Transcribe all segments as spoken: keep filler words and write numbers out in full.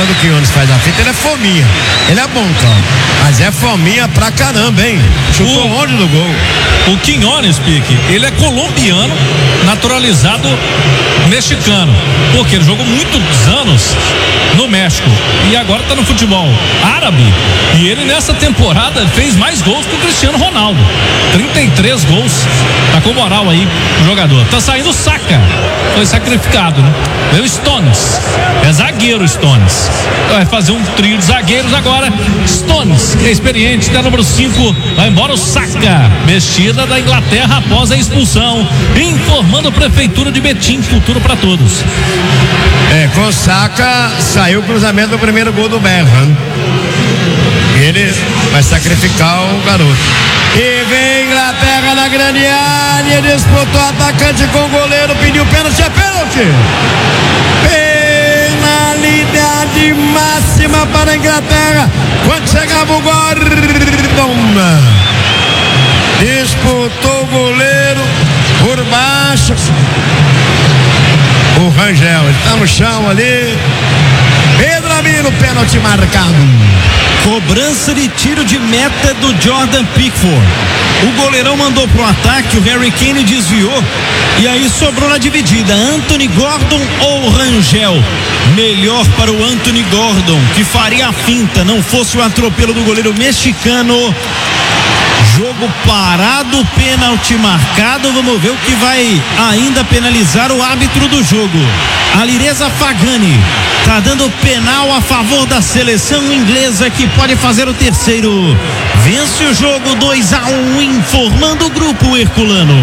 quando o Quinones faz a fita, ele é fominha. Ele é bom, cara. Mas é fominha pra caramba, hein? Chutou O- onde do gol? O Quinones, Pique, ele é colombiano, naturalizado mexicano, porque ele jogou muitos anos no México e agora tá no futebol árabe. E ele nessa temporada fez mais gols que o Cristiano Ronaldo, trinta e três gols. Tá com moral aí o jogador. Tá saindo o Saka, foi sacrificado, né? Veio o Stones, é zagueiro Stones. Vai fazer um trio de zagueiros agora. Stones, que é experiente, tá número cinco, vai embora o Saka, mexida da Inglaterra após a expulsão, informando a prefeitura de Betim, futuro para todos. É, com o Saka saiu o cruzamento do primeiro gol do Berran. Ele vai sacrificar o garoto. E vem Inglaterra na grande área, disputou o atacante com o goleiro, pediu pênalti, é pênalti! Penalidade máxima para a Inglaterra. Quando chegava o Gordon, disputou o goleiro por baixo. O Rangel, ele tá no chão ali. Pedro Amiro, pênalti marcado. Cobrança de tiro de meta do Jordan Pickford. O goleirão mandou pro ataque, o Harry Kane desviou e aí sobrou na dividida, Anthony Gordon ou Rangel. Melhor para o Anthony Gordon, que faria a finta, não fosse o atropelo do goleiro mexicano. Jogo parado, pênalti marcado. Vamos ver o que vai ainda penalizar o árbitro do jogo. Alireza Fagani tá dando penal a favor da seleção inglesa, que pode fazer o terceiro. Vence o jogo dois a um, informando o grupo herculano.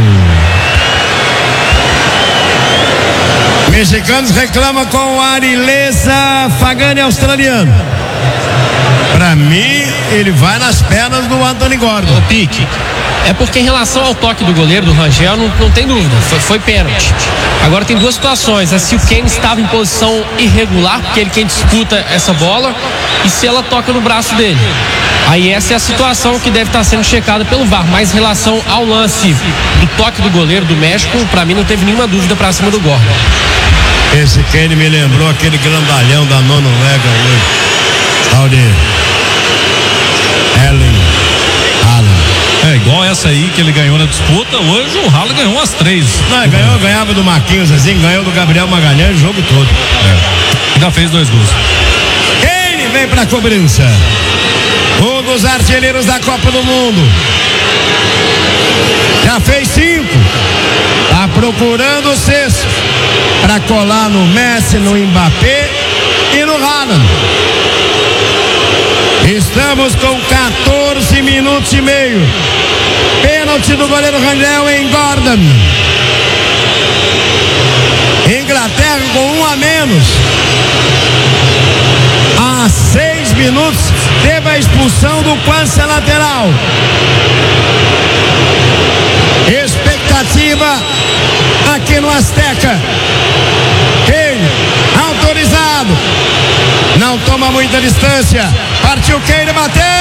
Mexicanos reclamam com o Alireza Fagani, australiano. Pra mim, ele vai nas pernas do Anthony Gordon. O Pique. É porque em relação ao toque do goleiro, do Rangel, não, não tem dúvida, foi, foi pênalti. Agora tem duas situações, é se o Kane estava em posição irregular, porque ele quem disputa essa bola, e se ela toca no braço dele. Aí essa é a situação que deve estar sendo checada pelo V A R, mas em relação ao lance do toque do goleiro do México, pra mim não teve nenhuma dúvida pra cima do Gordon. Esse Kane me lembrou aquele grandalhão da Noruega hoje. Tal de Ellen Haaland. É igual essa aí que ele ganhou na disputa. Hoje o Haaland ganhou umas três. Não, ele ganhou, ganhava do Marquinhos assim, ganhou do Gabriel Magalhães o jogo todo. É. Ainda fez dois gols. Kane vem pra cobrança. Um dos artilheiros da Copa do Mundo. Já fez cinco. Tá procurando o sexto. Pra colar no Messi, no Mbappé e no Haaland. Estamos com quatorze minutos e meio. Pênalti do goleiro Rangel em Gordon. Inglaterra com um a menos. Há seis minutos teve a expulsão do Kwanza lateral. Expectativa aqui no Azteca. Kane, autorizado. Não toma muita distância. Partiu Kane, bateu.